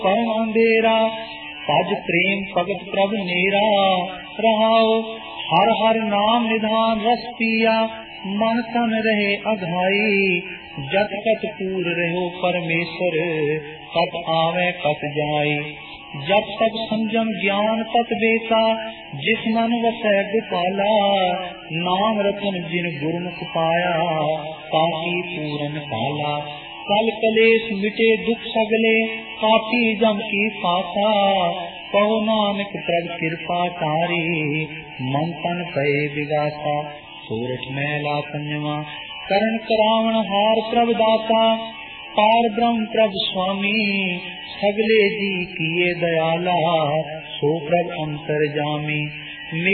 परम अंधेरा। भज प्रेम भगत प्रभ नेरा, रहाओ हर हर नाम निधान रस पिया। मन तन रहे अघाई, जत कत पूर रहो परमेश्वर। कत आवे कत जाई, जब तक संजम ज्ञान तत बेसा। जिस मन वसै गोपाला, नाम रतन जिन गुरमुख पाया। ताकि पूरन पाला, कल कलेश मिटे दुख सगले। काटी जम की फासा, कहो नानक प्रभ कृपा तारी। मन तन पए विगासा, सोरठ मैला संयमा। करण करावण हार प्रभ दाता, पार ब्रह्म प्रभ स्वामी। सगले जी किए दयाला, सो प्रभ अंतर जामी।